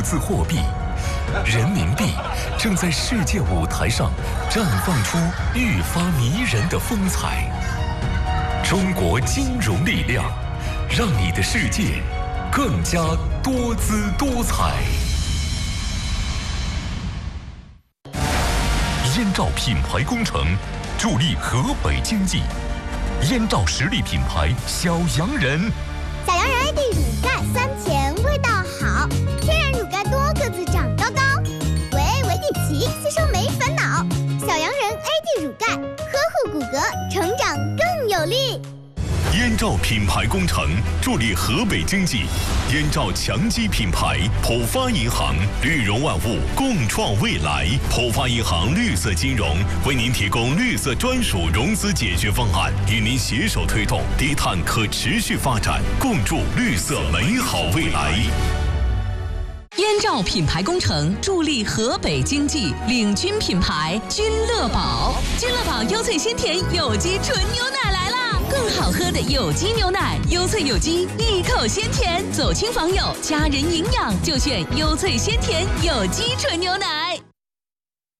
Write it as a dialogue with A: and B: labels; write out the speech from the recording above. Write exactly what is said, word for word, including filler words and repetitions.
A: 字货币，人民币正在世界舞台上绽放出愈发迷人的风采。中国金融力量，让你的世界更加多姿多彩。燕赵品牌工程助力河北经济。燕赵实力品牌小洋人，
B: 小洋人 A D 乳钙酸甜味道好，天然乳钙多个子长高高，维 A 维 D 齐，吸收没烦恼。小洋人 A D 乳钙，呵护骨骼，成长更有力。
A: 燕赵品牌工程助力河北经济，燕赵强基品牌，浦发银行绿融万物，共创未来。浦发银行绿色金融为您提供绿色专属融资解决方案，与您携手推动低碳可持续发展，共筑绿色美好未来。
C: 燕赵品牌工程助力河北经济，领军品牌君乐宝。君乐宝优萃鲜甜有机纯牛奶来啦！更好喝的有机牛奶，优萃有机，一口鲜甜，走亲访友，家人营养就选优萃鲜甜有机纯牛奶。